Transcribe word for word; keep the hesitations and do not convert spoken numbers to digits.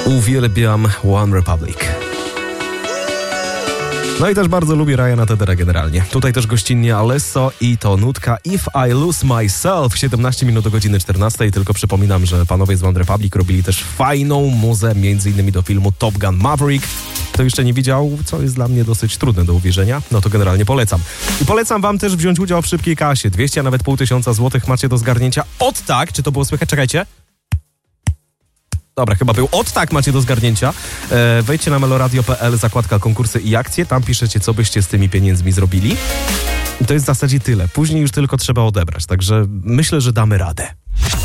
Uwielbiam One Republic. No i też bardzo lubię Ryana Teddera generalnie. Tutaj też gościnnie Alesso i to nutka If I Lose Myself. siedemnaście minut do godziny czternastej. Tylko przypominam, że panowie z One Republic robili też fajną muzę, między innymi do filmu Top Gun Maverick. Kto jeszcze nie widział, co jest dla mnie dosyć trudne do uwierzenia, no to generalnie polecam. I polecam wam też wziąć udział w szybkiej kasie. dwieście, a nawet pół tysiąca złotych macie do zgarnięcia od tak. Czy to było słychać? Czekajcie. Dobra, chyba był. Od tak macie do zgarnięcia. E, wejdźcie na meloradio kropka p l, zakładka konkursy i akcje. Tam piszecie, co byście z tymi pieniędzmi zrobili. I to jest w zasadzie tyle. Później już tylko trzeba odebrać. Także myślę, że damy radę.